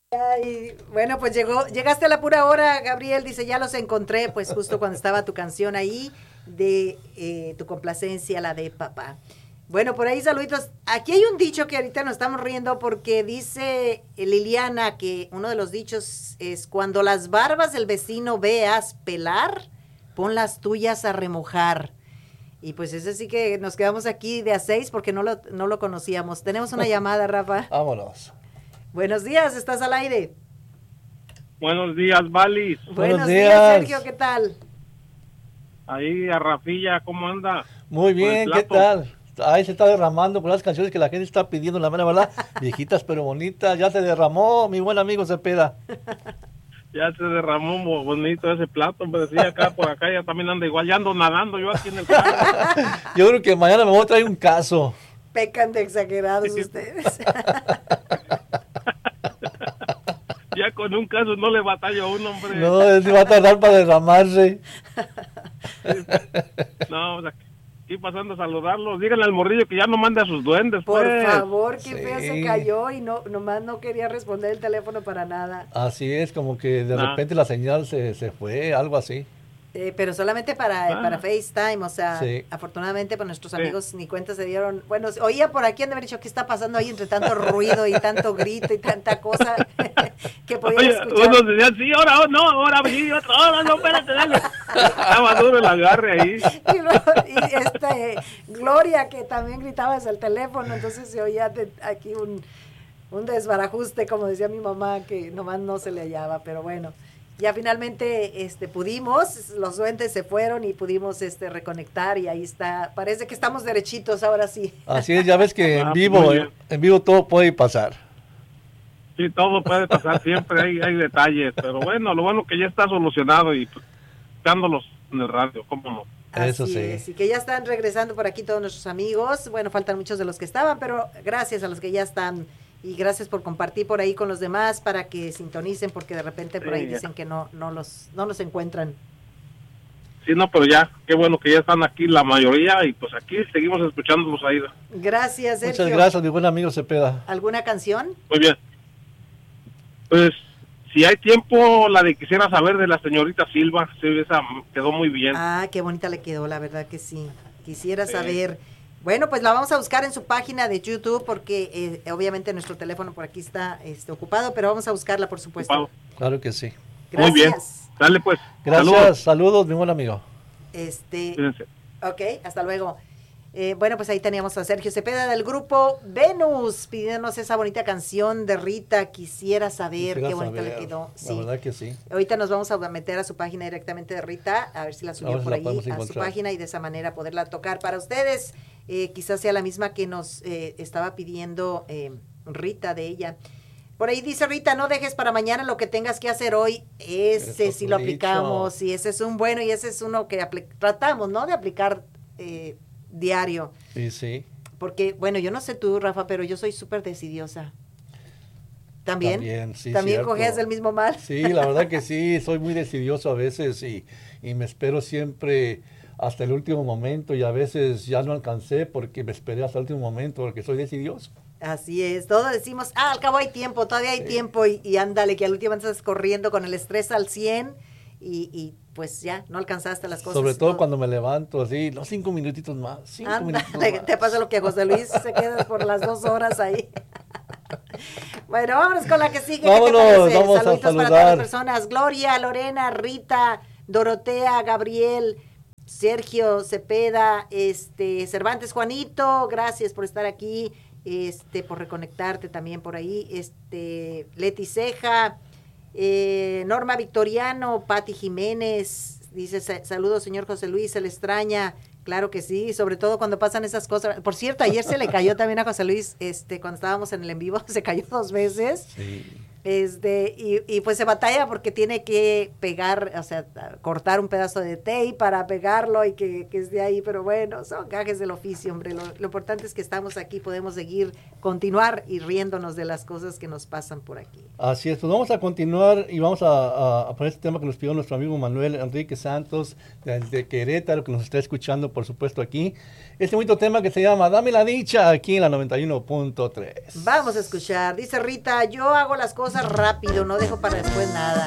Ay, bueno, pues llegaste a la pura hora, Gabriel, dice, ya los encontré, pues justo cuando estaba tu canción ahí de tu complacencia, la de papá. Bueno, por ahí saluditos. Aquí hay un dicho que ahorita nos estamos riendo porque dice Liliana que uno de los dichos es: cuando las barbas del vecino veas pelar, pon las tuyas a remojar. Y pues ese sí que nos quedamos aquí de a 6 porque no lo conocíamos. Tenemos una llamada, Rafa. Vámonos. Buenos días, estás al aire. Buenos días, Valis. Buenos días, Sergio, ¿qué tal? Ahí a Rafilla, ¿cómo anda? Muy bien, ¿qué tal? Ahí se está derramando por las canciones que la gente está pidiendo, la mera verdad. Viejitas pero bonitas, ya se derramó, mi buen amigo Cepeda. Ya se derramó bonito ese plato, me decía acá, por acá ya también anda igual, ya ando nadando yo aquí en el carro. Yo creo que mañana me voy a traer un caso. Pecan de exagerados ustedes. Ya con un caso no le batalla a un hombre. No, él va a tardar para derramarse. No, o sea, aquí pasando a saludarlos. Díganle al morrillo que ya no mande a sus duendes. Por pues. favor, qué feo se cayó y nomás no quería responder el teléfono para nada. Así es, como que de repente la señal se fue, algo así. Pero solamente para FaceTime, o sea, sí. Afortunadamente pues nuestros amigos ni cuenta se dieron. Bueno, oía por aquí, han de haber dicho qué está pasando ahí entre tanto ruido y tanto grito y tanta cosa que podía escuchar. Unos decían, sí, ahora no, ahora sí, ahora no, espérate, dale. Estaba duro el agarre ahí. Y Gloria, que también gritaba desde el teléfono, entonces se oía aquí un desbarajuste, como decía mi mamá, que nomás no se le hallaba, pero bueno. Ya finalmente pudimos, los duendes se fueron y pudimos reconectar y ahí está, parece que estamos derechitos ahora sí. Así es, ya ves que en vivo todo puede pasar. Sí, todo puede pasar, siempre hay detalles, pero bueno, lo bueno que ya está solucionado y dándolos en el radio, cómo no. Eso sí. Es, y que ya están regresando por aquí todos nuestros amigos, bueno, faltan muchos de los que estaban, pero gracias a los que ya están. Y gracias por compartir por ahí con los demás para que sintonicen, porque de repente por ahí dicen que no los encuentran. Sí, no, pero ya, qué bueno que ya están aquí la mayoría y pues aquí seguimos escuchándolos ahí. Gracias, Sergio. Muchas gracias, mi buen amigo Cepeda. ¿Alguna canción? Muy bien. Pues, si hay tiempo, la de Quisiera Saber de la señorita Silva, sí, esa quedó muy bien. Ah, qué bonita le quedó, la verdad que sí. Quisiera saber... Bueno, pues la vamos a buscar en su página de YouTube porque obviamente nuestro teléfono por aquí está ocupado, pero vamos a buscarla, por supuesto. Ocupado. Claro que sí. Gracias. Muy bien. Dale pues. Gracias, saludos mi buen amigo. Fíjense. Ok, hasta luego. Bueno, pues ahí teníamos a Sergio Cepeda del grupo Venus pidiéndonos esa bonita canción de Rita, Quisiera Saber. Qué bonita le quedó. Sí. La verdad que sí. Ahorita nos vamos a meter a su página directamente de Rita, a ver si la subió por ahí a su página y de esa manera poderla tocar para ustedes. Quizás sea la misma que nos estaba pidiendo Rita de ella. Por ahí dice Rita, no dejes para mañana lo que tengas que hacer hoy. Ese sí lo aplicamos y ese es un bueno y ese es uno que tratamos, ¿no? De aplicar diario. Sí. Porque, bueno, yo no sé tú, Rafa, pero yo soy súper decidiosa. ¿También? Sí, ¿También coges el mismo mal? Sí, la verdad que sí, soy muy decidioso a veces y me espero siempre hasta el último momento y a veces ya no alcancé porque me esperé hasta el último momento porque soy decidioso. Así es, todos decimos, al cabo hay tiempo, todavía hay tiempo y ándale, que al último estás corriendo con el estrés al 100 y pues ya, no alcanzaste las cosas. Sobre todo cuando me levanto así, 5 minutitos más, 5 minutitos más. Te pasa lo que a José Luis se queda por las 2 horas ahí. Bueno, vámonos con la que sigue. Vámonos, vamos saluditos a saludar. Para todas las personas, Gloria, Lorena, Rita, Dorotea, Gabriel, Sergio Cepeda, Cervantes, Juanito, gracias por estar aquí, por reconectarte también por ahí, Leti Ceja, Norma Victoriano, Pati Jiménez, dice saludos señor José Luis, se le extraña, claro que sí, sobre todo cuando pasan esas cosas. Por cierto, ayer se le cayó también a José Luis, cuando estábamos en el en vivo, se cayó 2 veces. Sí. Y pues se batalla porque tiene que pegar, o sea, cortar un pedazo de tape para pegarlo y que esté ahí, pero bueno, son gajes del oficio, hombre, lo importante es que estamos aquí, podemos continuar y riéndonos de las cosas que nos pasan por aquí. Así es, pues vamos a continuar y vamos a poner este tema que nos pidió nuestro amigo Manuel Enrique Santos de Querétaro, que nos está escuchando, por supuesto, aquí. Este bonito tema que se llama Dame la dicha, aquí en la 91.3. Vamos a escuchar, dice Rita, yo hago las cosas cosas rápido, no dejo para después nada.